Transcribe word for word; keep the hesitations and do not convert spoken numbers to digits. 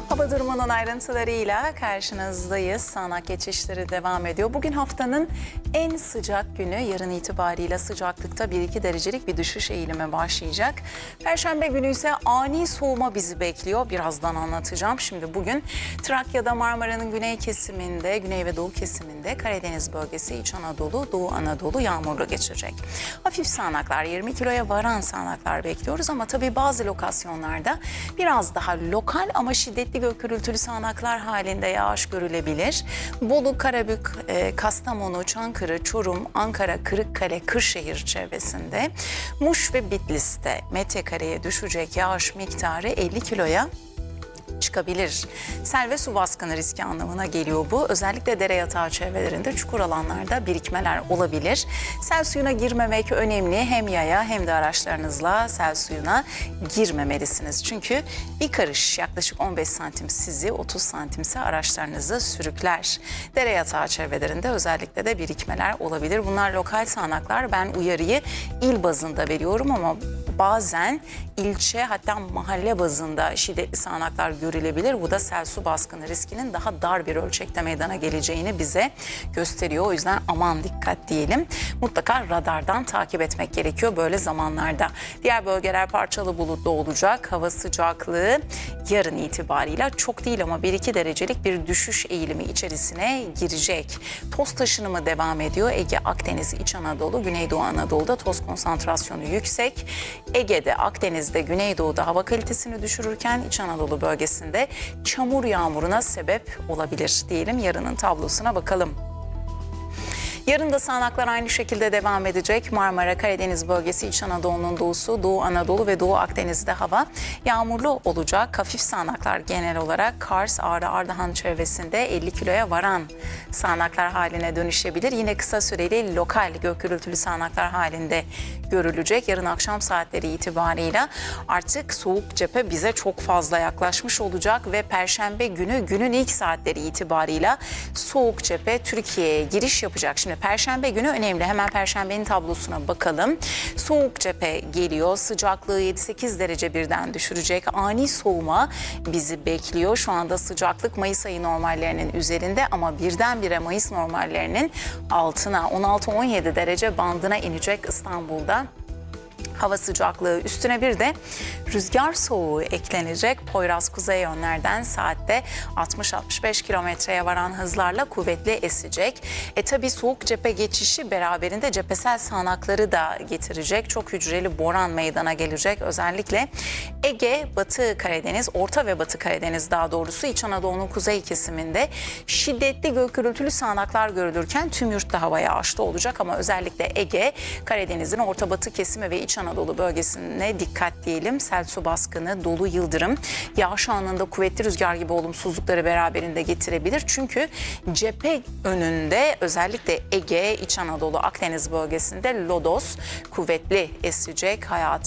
Hava durumunun ayrıntılarıyla karşınızdayız. Sağanak geçişleri devam ediyor. Bugün haftanın en sıcak günü. Yarın itibariyle sıcaklıkta bir iki derecelik bir düşüş eğilimi başlayacak. Perşembe günü ise ani soğuma bizi bekliyor. Birazdan anlatacağım. Şimdi bugün Trakya'da, Marmara'nın güney kesiminde, güney ve doğu kesiminde, Karadeniz bölgesi, İç Anadolu, Doğu Anadolu yağmurlu geçecek. Hafif sağanaklar, yirmi kiloya varan sağanaklar bekliyoruz ama tabii bazı lokasyonlarda biraz daha lokal ama şiddetli gök gürültülü sağanaklar halinde yağış görülebilir. Bolu, Karabük, e, Kastamonu, Çankırı, Çorum, Ankara, Kırıkkale, Kırşehir çevresinde, Muş ve Bitlis'te metrekareye düşecek yağış miktarı elli kiloya çıkabilir. Sel ve su baskını riski anlamına geliyor bu. Özellikle dere yatağı çevrelerinde, çukur alanlarda birikmeler olabilir. Sel suyuna girmemek önemli. Hem yaya hem de araçlarınızla sel suyuna girmemelisiniz. Çünkü bir karış yaklaşık on beş santim sizi, otuz santimse araçlarınızı sürükler. Dere yatağı çevrelerinde özellikle de birikmeler olabilir. Bunlar lokal sağanaklar. Ben uyarıyı il bazında veriyorum ama bazen ilçe hatta mahalle bazında şiddetli sağanaklar görülebilir. Bu da sel su baskını riskinin daha dar bir ölçekte meydana geleceğini bize gösteriyor. O yüzden aman dikkat diyelim. Mutlaka radardan takip etmek gerekiyor böyle zamanlarda. Diğer bölgeler parçalı bulutlu olacak. Hava sıcaklığı yarın itibariyle çok değil ama bir iki derecelik bir düşüş eğilimi içerisine girecek. Toz taşınımı devam ediyor. Ege, Akdeniz, İç Anadolu, Güneydoğu Anadolu'da toz konsantrasyonu yüksek. Ege'de, Akdeniz'de, Güneydoğu'da hava kalitesini düşürürken İç Anadolu bölgesinde çamur yağmuruna sebep olabilir diyelim. Yarının tablosuna bakalım. Yarın da sağanaklar aynı şekilde devam edecek. Marmara, Karadeniz bölgesi, İç Anadolu'nun doğusu, Doğu Anadolu ve Doğu Akdeniz'de hava yağmurlu olacak. Hafif sağanaklar genel olarak Kars, Ağrı, Ardahan çevresinde elli kiloya varan sağanaklar haline dönüşebilir. Yine kısa süreli lokal gök gürültülü sağanaklar halinde görülecek. Yarın akşam saatleri itibarıyla artık soğuk cephe bize çok fazla yaklaşmış olacak ve Perşembe günü günün ilk saatleri itibarıyla soğuk cephe Türkiye'ye giriş yapacak. Şimdi Perşembe günü önemli. Hemen Perşembenin tablosuna bakalım. Soğuk cephe geliyor. Sıcaklığı yedi sekiz derece birden düşürecek. Ani soğuma bizi bekliyor. Şu anda sıcaklık Mayıs ayı normallerinin üzerinde ama birdenbire Mayıs normallerinin altına on altı on yedi derece bandına inecek İstanbul'da. Hava sıcaklığı üstüne bir de rüzgar soğuğu eklenecek. Poyraz kuzey yönlerden saatte altmış altmış beş kilometreye varan hızlarla kuvvetli esecek. E tabi soğuk cephe geçişi beraberinde cephesel sağanakları da getirecek. Çok hücreli boran meydana gelecek. Özellikle Ege, Batı Karadeniz, Orta ve Batı Karadeniz daha doğrusu İç Anadolu'nun kuzey kesiminde şiddetli gök gürültülü sağanaklar görülürken tüm yurtta hava yağışlı olacak ama özellikle Ege, Karadeniz'in Orta Batı kesimi ve İç Anadolu bölgesine dikkat diyelim. Sel su baskını, dolu, yıldırım, yağış anında kuvvetli rüzgar gibi olumsuzlukları beraberinde getirebilir. Çünkü cephe önünde özellikle Ege, İç Anadolu, Akdeniz bölgesinde lodos kuvvetli esecek. Hayatı